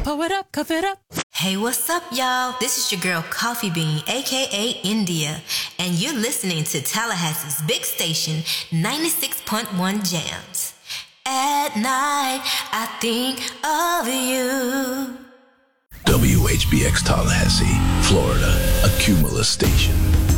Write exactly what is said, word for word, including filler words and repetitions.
Pour it up, cuff it up. Hey, what's up, y'all? This is your girl Coffee Bean, aka India, and you're listening to Tallahassee's big station, ninety-six point one Jams. At night, I think of you. W H B X Tallahassee, Florida, a Cumulus station.